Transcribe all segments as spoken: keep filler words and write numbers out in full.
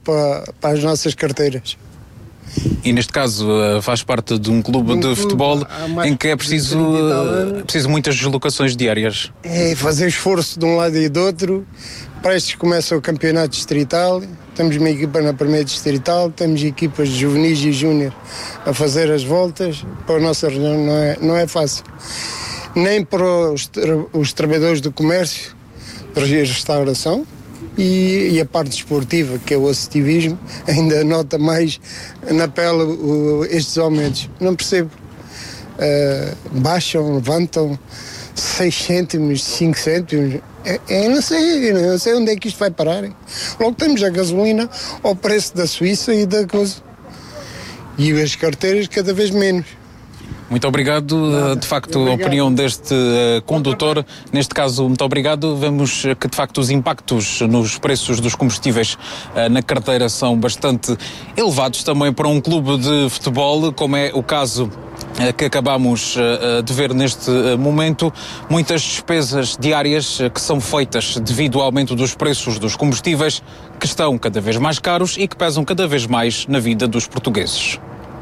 para, para as nossas carteiras. E neste caso faz parte de um clube um de clube, futebol em que é preciso, é preciso muitas deslocações diárias. É fazer esforço de um lado e do outro. Prestes começa o campeonato distrital, temos uma equipa na primeira distrital, temos equipas de juvenis e júnior a fazer as voltas. Para a nossa região não é, não é fácil. Nem para os, os trabalhadores do comércio, para a restauração e, e a parte desportiva, que é o associativismo, ainda nota mais na pele o, estes aumentos. Não percebo. Uh, baixam, levantam seis cêntimos, cinco cêntimos. É, é, não sei, não sei onde é que isto vai parar. Logo temos a gasolina ao preço da Suíça e da coisa. E as carteiras cada vez menos. Muito obrigado. De facto, obrigado. A opinião deste uh, condutor, neste caso, muito obrigado. Vemos que, de facto, os impactos nos preços dos combustíveis uh, na carteira são bastante elevados também para um clube de futebol, como é o caso uh, que acabamos uh, de ver neste uh, momento. Muitas despesas diárias uh, que são feitas devido ao aumento dos preços dos combustíveis, que estão cada vez mais caros e que pesam cada vez mais na vida dos portugueses.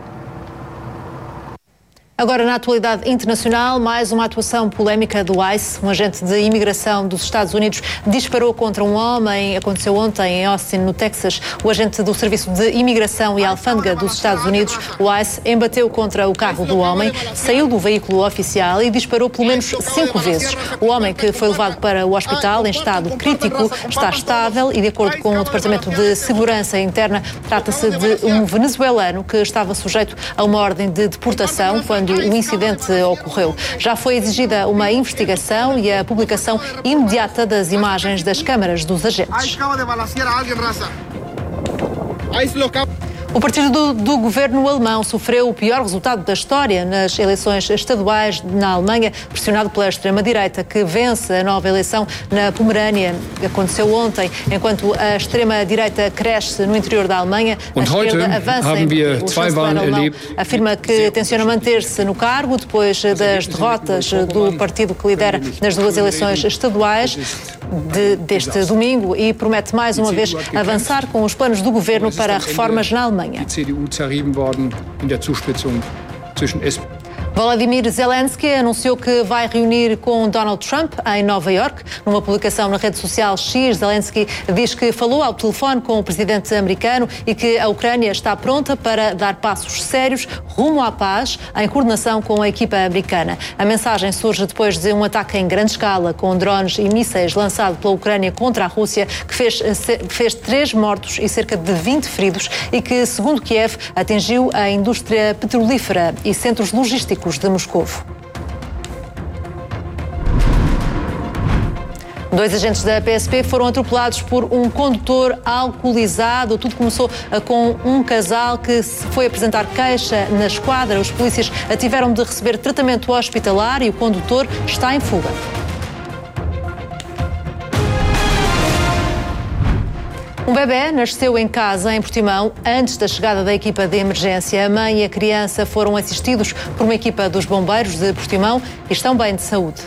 Agora, na atualidade internacional, mais uma atuação polémica do ICE. Um agente de imigração dos Estados Unidos disparou contra um homem. Aconteceu ontem em Austin, no Texas. O agente do Serviço de Imigração e Alfândega dos Estados Unidos, o ICE, embateu contra o carro do homem, saiu do veículo oficial e disparou pelo menos cinco vezes. O homem, que foi levado para o hospital em estado crítico, está estável e, de acordo com o Departamento de Segurança Interna, trata-se de um venezuelano que estava sujeito a uma ordem de deportação quando o incidente ocorreu. Já foi exigida uma investigação e a publicação imediata das imagens das câmaras dos agentes. O partido do, do governo alemão sofreu o pior resultado da história nas eleições estaduais na Alemanha, pressionado pela extrema-direita, que vence a nova eleição na Pomerânia. Aconteceu ontem, enquanto a extrema-direita cresce no interior da Alemanha, a esquerda avança. O chanceler alemão afirma que tenciona manter-se no cargo depois das derrotas do partido que lidera nas duas eleições estaduais de, deste domingo e promete mais uma vez avançar com os planos do governo para reformas na Alemanha. Volodymyr Zelensky anunciou que vai reunir com Donald Trump em Nova Iorque. Numa publicação na rede social X, Zelensky diz que falou ao telefone com o presidente americano e que a Ucrânia está pronta para dar passos sérios rumo à paz, em coordenação com a equipa americana. A mensagem surge depois de um ataque em grande escala com drones e mísseis lançado pela Ucrânia contra a Rússia, que fez, fez três mortos e cerca de vinte feridos e que, segundo Kiev, atingiu a indústria petrolífera e centros logísticos de Moscovo. Dois agentes da P S P foram atropelados por um condutor alcoolizado. Tudo começou com um casal que se foi apresentar queixa na esquadra. Os polícias tiveram de receber tratamento hospitalar e o condutor está em fuga. Um bebê nasceu em casa, em Portimão, antes da chegada da equipa de emergência. A mãe e a criança foram assistidos por uma equipa dos bombeiros de Portimão e estão bem de saúde.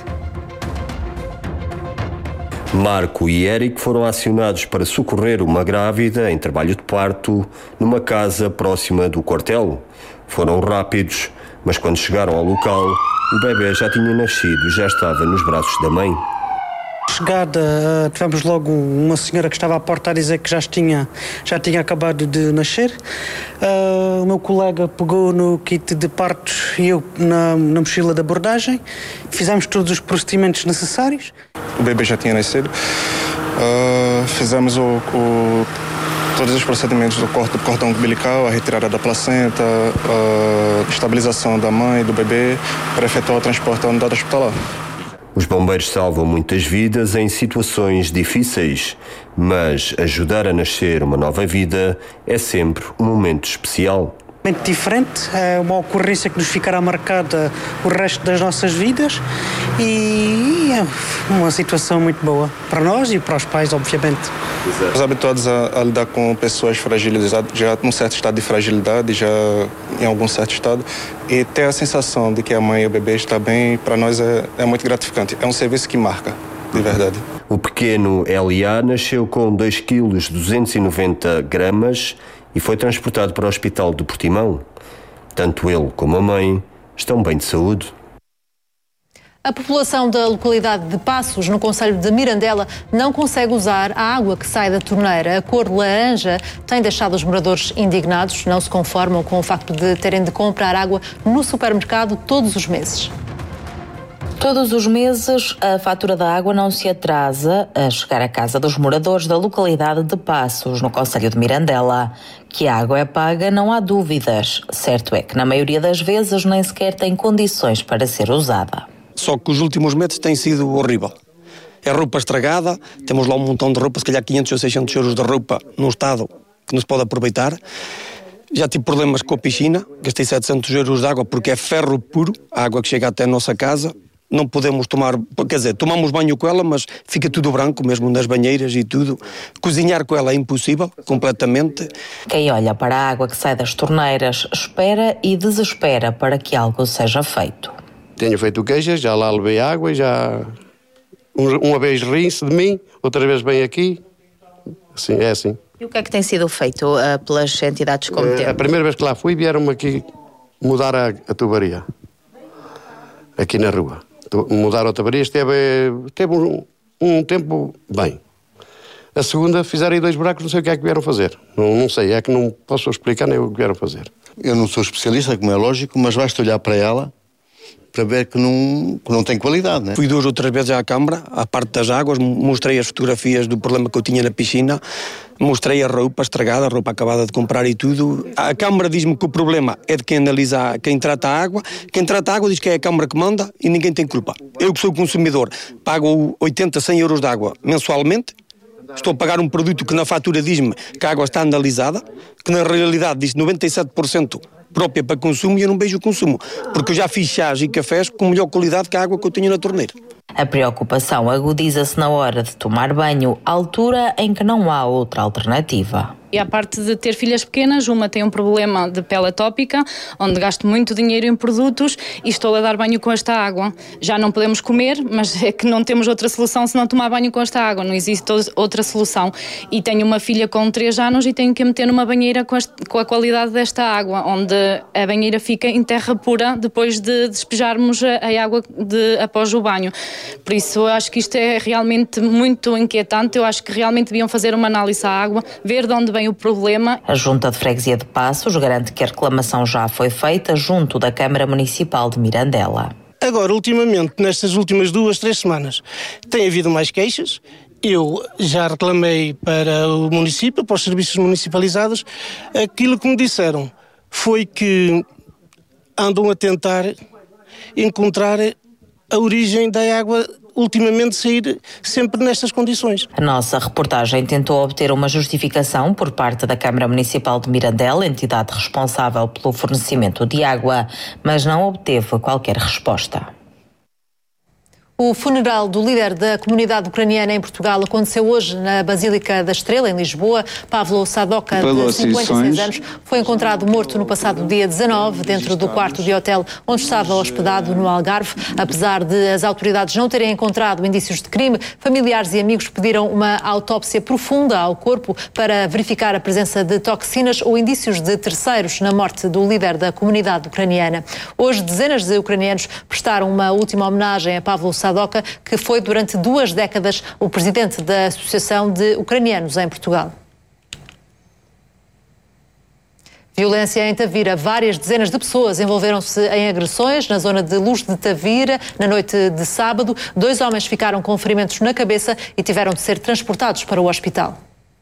Marco e Eric foram acionados para socorrer uma grávida em trabalho de parto numa casa próxima do quartel. Foram rápidos, mas quando chegaram ao local, o bebê já tinha nascido e já estava nos braços da mãe. Chegada, tivemos logo uma senhora que estava à porta a dizer que já tinha, já tinha acabado de nascer. Uh, o meu colega pegou no kit de partos e eu na, na mochila de abordagem. Fizemos todos os procedimentos necessários. O bebê já tinha nascido. Uh, fizemos o, o, todos os procedimentos do cordão umbilical, a retirada da placenta, a estabilização da mãe e do bebê para efetuar o transporte à unidade hospitalar. Os bombeiros salvam muitas vidas em situações difíceis, mas ajudar a nascer uma nova vida é sempre um momento especial. Muito diferente, é uma ocorrência que nos ficará marcada o resto das nossas vidas e é uma situação muito boa para nós e para os pais, obviamente. Estamos habituados a, a lidar com pessoas fragilizadas, já num certo estado de fragilidade, já em algum certo estado, e ter a sensação de que a mãe e o bebê estão bem, para nós é, é muito gratificante. É um serviço que marca, de verdade. O pequeno L A nasceu com dois quilos duzentos e noventa gramas e foi transportado para o Hospital de Portimão. Tanto ele como a mãe estão bem de saúde. A população da localidade de Passos, no concelho de Mirandela, não consegue usar a água que sai da torneira. A cor laranja tem deixado os moradores indignados, não se conformam com o facto de terem de comprar água no supermercado todos os meses. Todos os meses, a fatura da água não se atrasa a chegar à casa dos moradores da localidade de Passos, no concelho de Mirandela. Que a água é paga, não há dúvidas. Certo é que, na maioria das vezes, nem sequer tem condições para ser usada. Só que os últimos meses tem sido horrível. É roupa estragada, temos lá um montão de roupa, se calhar quinhentos ou seiscentos euros de roupa num estado que nos pode aproveitar. Já tive problemas com a piscina, gastei setecentos euros de água porque é ferro puro, a água que chega até a nossa casa. Não podemos tomar, quer dizer, tomamos banho com ela, mas fica tudo branco, mesmo nas banheiras e tudo. Cozinhar com ela é impossível, completamente. Quem olha para a água que sai das torneiras espera e desespera para que algo seja feito. Tenho feito queixas, já lá levei água e já... Uma vez ri-se de mim, outra vez vem aqui. Assim, é assim. E o que é que tem sido feito uh, pelas entidades competentes? A primeira vez que lá fui, vieram-me aqui mudar a, a tubaria. Aqui na rua. Mudar a tubaria, esteve, esteve um, um tempo bem. A segunda, fizeram aí dois buracos, não sei o que é que vieram fazer. Não, não sei, é que não posso explicar nem o que vieram fazer. Eu não sou especialista, como é lógico, mas basta olhar para ela para ver que não, que não tem qualidade, né? Fui duas ou três vezes à Câmara, à parte das águas, mostrei as fotografias do problema que eu tinha na piscina, mostrei a roupa estragada, a roupa acabada de comprar e tudo. A Câmara diz-me que o problema é de quem analisa, quem trata a água. Quem trata a água diz que é a Câmara que manda e ninguém tem culpa. Eu que sou consumidor, pago oitenta, cem euros de água mensualmente. Estou a pagar um produto que na fatura diz-me que a água está analisada, que na realidade diz noventa e sete por cento própria para consumo e eu não vejo o consumo, porque eu já fiz chás e cafés com melhor qualidade que a água que eu tenho na torneira. A preocupação agudiza-se na hora de tomar banho, altura em que não há outra alternativa. E a parte de ter filhas pequenas, uma tem um problema de pele atópica, onde gasto muito dinheiro em produtos e estou a dar banho com esta água. Já não podemos comer, mas é que não temos outra solução se não tomar banho com esta água, não existe outra solução. E tenho uma filha com três anos e tenho que a meter numa banheira com, este, com a qualidade desta água, onde a banheira fica em terra pura depois de despejarmos a, a água de, após o banho. Por isso eu acho que isto é realmente muito inquietante, eu acho que realmente deviam fazer uma análise à água, ver de onde vem o problema. A Junta de Freguesia de Passos garante que a reclamação já foi feita junto da Câmara Municipal de Mirandela. Agora, ultimamente, nestas últimas duas, três semanas, tem havido mais queixas. Eu já reclamei para o município, para os serviços municipalizados. Aquilo que me disseram foi que andam a tentar encontrar a origem da água ultimamente sair sempre nestas condições. A nossa reportagem tentou obter uma justificação por parte da Câmara Municipal de Mirandela, entidade responsável pelo fornecimento de água, mas não obteve qualquer resposta. O funeral do líder da comunidade ucraniana em Portugal aconteceu hoje na Basílica da Estrela, em Lisboa. Pavlo Sadoka, de cinquenta e seis anos, foi encontrado morto no passado dia dezanove, dentro do quarto de hotel onde estava hospedado no Algarve. Apesar de as autoridades não terem encontrado indícios de crime, familiares e amigos pediram uma autópsia profunda ao corpo para verificar a presença de toxinas ou indícios de terceiros na morte do líder da comunidade ucraniana. Hoje, dezenas de ucranianos prestaram uma última homenagem a Pavlo Sadoka, que foi durante duas décadas o presidente da Associação de Ucranianos em Portugal. Violência em Tavira. Várias dezenas de pessoas envolveram-se em agressões na zona de Luz de Tavira na noite de sábado. Dois homens ficaram com ferimentos na cabeça e tiveram de ser transportados para o hospital.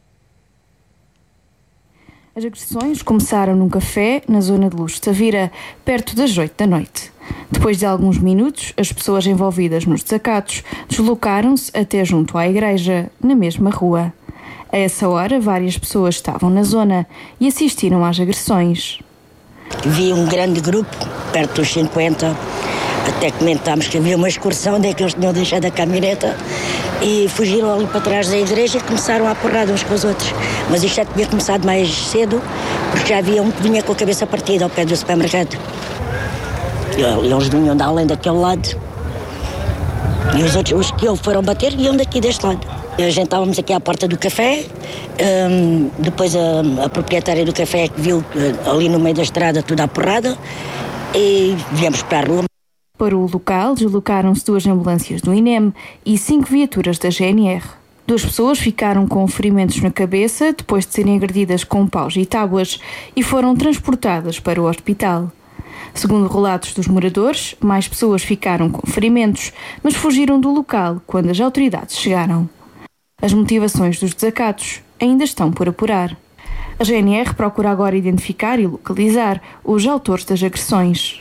As agressões começaram num café na zona de Luz de Tavira, perto das oito da noite. Depois de alguns minutos, as pessoas envolvidas nos desacatos deslocaram-se até junto à igreja, na mesma rua. A essa hora, várias pessoas estavam na zona e assistiram às agressões. Vi um grande grupo, perto dos cinquenta, até comentámos que havia uma excursão onde é que eles tinham deixado a caminhoneta e fugiram ali para trás da igreja e começaram a porrar uns com os outros. Mas isto já tinha começado mais cedo, porque já havia um que vinha com a cabeça partida ao pé do supermercado. Eles vinham de além daquele lado E os outros, os que eu foram bater, iam daqui deste lado. A gente estávamos aqui à porta do café, um, depois a, a proprietária do café que viu uh, ali no meio da estrada tudo à porrada e viemos para a rua. Para o local, deslocaram-se duas ambulâncias do I N E M e cinco viaturas da G N R. Duas pessoas ficaram com ferimentos na cabeça depois de serem agredidas com paus e tábuas e foram transportadas para o hospital. Segundo relatos dos moradores, mais pessoas ficaram com ferimentos, mas fugiram do local quando as autoridades chegaram. As motivações dos desacatos ainda estão por apurar. A G N R procura agora identificar e localizar os autores das agressões.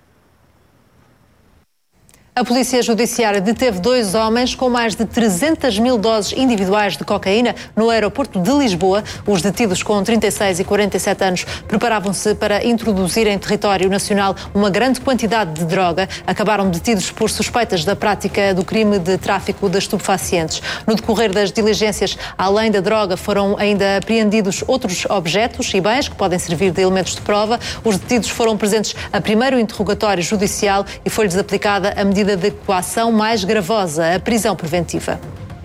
A Polícia Judiciária deteve dois homens com mais de trezentas mil doses individuais de cocaína no aeroporto de Lisboa. Os detidos com trinta e seis e quarenta e sete anos preparavam-se para introduzir em território nacional uma grande quantidade de droga. Acabaram detidos por suspeitas da prática do crime de tráfico de estupefacientes. No decorrer das diligências, além da droga, foram ainda apreendidos outros objetos e bens que podem servir de elementos de prova. Os detidos foram presentes a primeiro interrogatório judicial e foi-lhes aplicada a medida de coação mais gravosa, a prisão preventiva.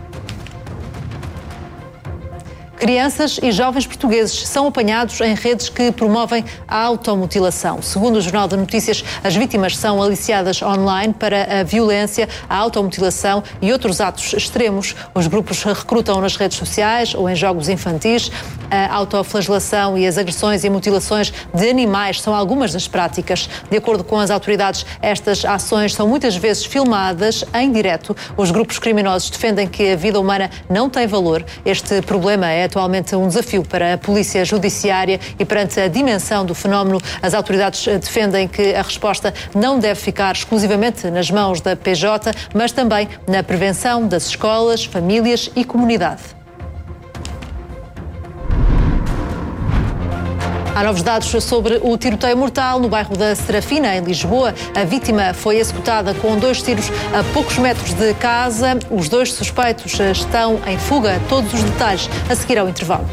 Crianças e jovens portugueses são apanhados em redes que promovem a automutilação. Segundo o Jornal de Notícias, as vítimas são aliciadas online para a violência, a automutilação e outros atos extremos. Os grupos recrutam nas redes sociais ou em jogos infantis. A autoflagelação e as agressões e mutilações de animais são algumas das práticas. De acordo com as autoridades, estas ações são muitas vezes filmadas em direto. Os grupos criminosos defendem que a vida humana não tem valor. Este problema é atualmente um desafio para a Polícia Judiciária e perante a dimensão do fenómeno, as autoridades defendem que a resposta não deve ficar exclusivamente nas mãos da P J, mas também na prevenção das escolas, famílias e comunidade. Há novos dados sobre o tiroteio mortal no bairro da Serafina, em Lisboa. A vítima foi executada com dois tiros a poucos metros de casa. Os dois suspeitos estão em fuga. Todos os detalhes a seguir ao intervalo.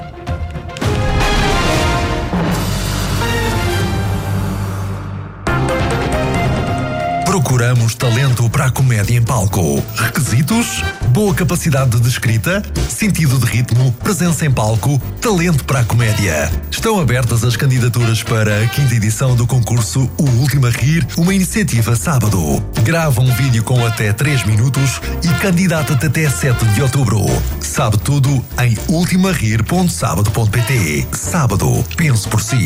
Procuramos talento para a comédia em palco. Requisitos? Boa capacidade de escrita, sentido de ritmo, presença em palco, talento para a comédia. Estão abertas as candidaturas para a quinta edição do concurso O Último a Rir, uma iniciativa sábado. Grava um vídeo com até três minutos e candidata-te até sete de outubro. Sabe tudo em ultimarir ponto sábado ponto pt. Sábado, pense por si.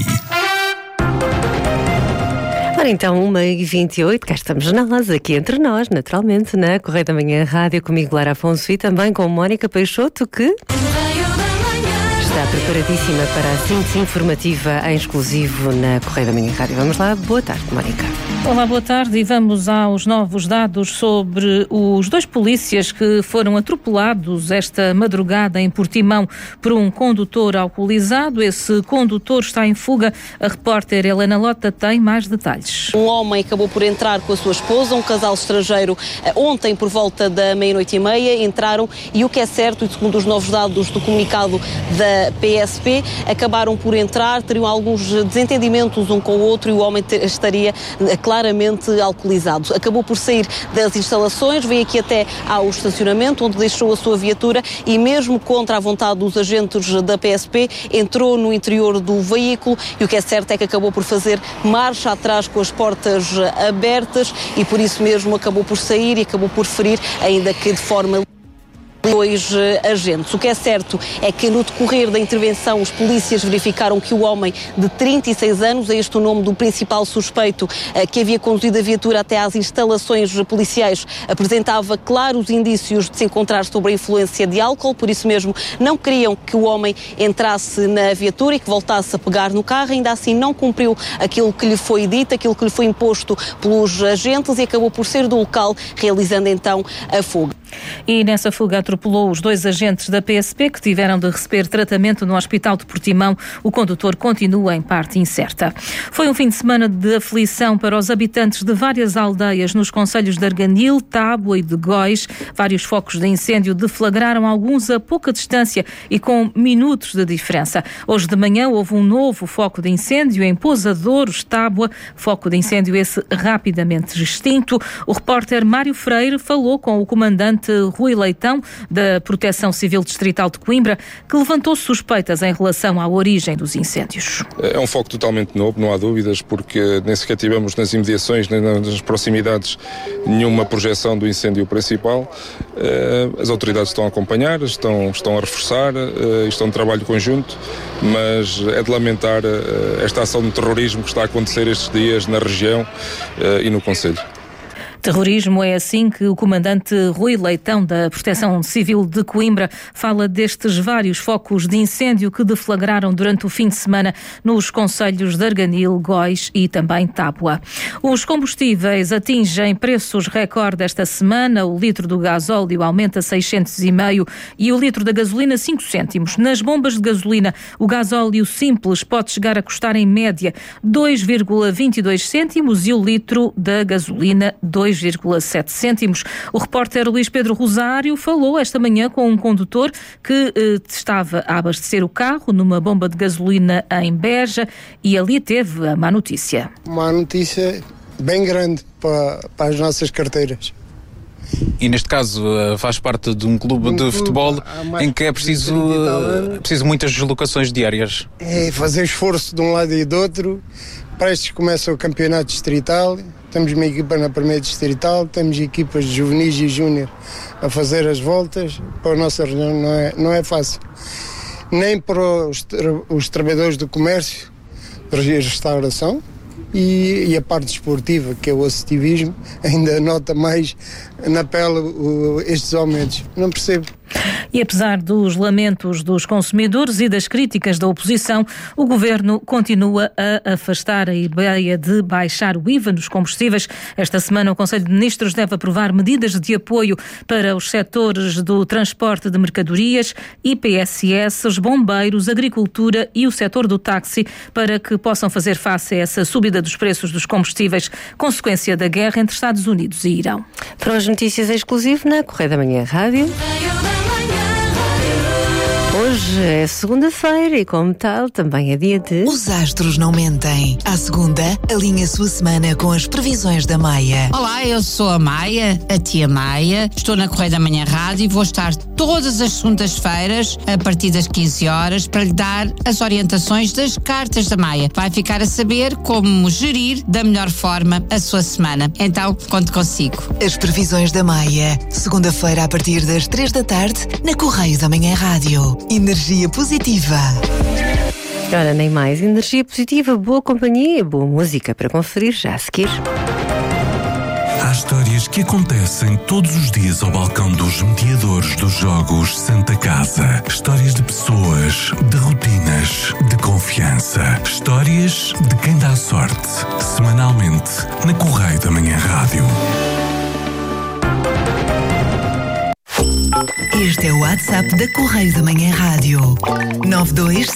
Ora então, uma e vinte e oito, cá estamos nós, aqui entre nós, naturalmente, na Correio da Manhã Rádio, comigo Lara Afonso e também com Mónica Peixoto, que está preparadíssima para a síntese informativa em exclusivo na Correio da Manhã Rádio. Vamos lá, boa tarde, Mónica. Olá, boa tarde, e vamos aos novos dados sobre os dois polícias que foram atropelados esta madrugada em Portimão por um condutor alcoolizado. Esse condutor está em fuga. A repórter Helena Lota tem mais detalhes. Um homem acabou por entrar com a sua esposa, um casal estrangeiro, ontem por volta da meia-noite e meia, entraram e o que é certo, e segundo os novos dados do comunicado da P S P, acabaram por entrar, teriam alguns desentendimentos um com o outro e o homem estaria claramente alcoolizado. Acabou por sair das instalações, veio aqui até ao estacionamento, onde deixou a sua viatura e mesmo contra a vontade dos agentes da P S P, entrou no interior do veículo e o que é certo é que acabou por fazer marcha atrás com as portas abertas e por isso mesmo acabou por sair e acabou por ferir, ainda que de forma dois agentes. O que é certo é que no decorrer da intervenção os polícias verificaram que o homem de trinta e seis anos, é este o nome do principal suspeito que havia conduzido a viatura até às instalações policiais, apresentava claros indícios de se encontrar sob a influência de álcool, por isso mesmo não queriam que o homem entrasse na viatura e que voltasse a pegar no carro, ainda assim não cumpriu aquilo que lhe foi dito, aquilo que lhe foi imposto pelos agentes e acabou por sair do local, realizando então a fuga. E nessa fuga atropelou os dois agentes da P S P que tiveram de receber tratamento no Hospital de Portimão. O condutor continua em parte incerta. Foi um fim de semana de aflição para os habitantes de várias aldeias nos concelhos de Arganil, Tábua e de Góis. Vários focos de incêndio deflagraram, alguns a pouca distância e com minutos de diferença. Hoje de manhã houve um novo foco de incêndio em Pousadouros, Tábua. Foco de incêndio esse rapidamente extinto. O repórter Mário Freire falou com o comandante Rui Leitão, da Proteção Civil Distrital de Coimbra, que levantou suspeitas em relação à origem dos incêndios. É um foco totalmente novo, não há dúvidas, porque nem sequer tivemos nas imediações, nem nas proximidades, nenhuma projeção do incêndio principal. As autoridades estão a acompanhar, estão, estão a reforçar, estão em trabalho conjunto, mas é de lamentar esta ação de terrorismo que está a acontecer estes dias na região e no concelho. Terrorismo é assim que o comandante Rui Leitão, da Proteção Civil de Coimbra, fala destes vários focos de incêndio que deflagraram durante o fim de semana nos concelhos de Arganil, Góis e também Tábua. Os combustíveis atingem preços recorde esta semana. O litro do gasóleo aumenta seiscentos e meio e o litro da gasolina cinco cêntimos. Nas bombas de gasolina, o gasóleo simples pode chegar a custar em média dois vírgula vinte e dois cêntimos e o litro da gasolina dois vírgula sete cêntimos. O repórter Luís Pedro Rosário falou esta manhã com um condutor que eh, estava a abastecer o carro numa bomba de gasolina em Beja e ali teve a má notícia. Uma notícia bem grande para, para as nossas carteiras. E neste caso faz parte de um clube um de clube, futebol em que é preciso, é preciso muitas deslocações diárias. É fazer esforço de um lado e do outro. Prestes começa o campeonato distrital. Temos uma equipa na primeira distrital, temos equipas de juvenis e júnior a fazer as voltas. Para a nossa região não é, não é fácil. Nem para os, tra- os trabalhadores do comércio, de restauração e, e a parte desportiva, que é o associativismo, ainda nota mais na pele o, estes aumentos. Não percebo. E apesar dos lamentos dos consumidores e das críticas da oposição, o Governo continua a afastar a ideia de baixar o I V A nos combustíveis. Esta semana o Conselho de Ministros deve aprovar medidas de apoio para os setores do transporte de mercadorias, I P S S, os bombeiros, agricultura e o setor do táxi para que possam fazer face a essa subida dos preços dos combustíveis, consequência da guerra entre Estados Unidos e Irão. Para as notícias exclusivas na Correio da Manhã Rádio. Hoje é segunda-feira e, como tal, também é dia de... Os astros não mentem. À segunda, alinhe a sua semana com as previsões da Maia. Olá, eu sou a Maia, a tia Maia. Estou na Correio da Manhã Rádio e vou estar todas as segundas-feiras, a partir das quinze horas, para lhe dar as orientações das cartas da Maia. Vai ficar a saber como gerir da melhor forma a sua semana. Então, conto consigo. As previsões da Maia. Segunda-feira, a partir das três da tarde, na Correio da Manhã Rádio. Energia positiva. Ora, nem mais. Energia positiva, boa companhia e boa música para conferir já a seguir. Há histórias que acontecem todos os dias ao balcão dos mediadores dos Jogos Santa Casa. Histórias de pessoas, de rotinas, de confiança. Histórias de quem dá sorte. Semanalmente, na Correio da Manhã Rádio. Este é o WhatsApp da Correio da Manhã Rádio. nove dois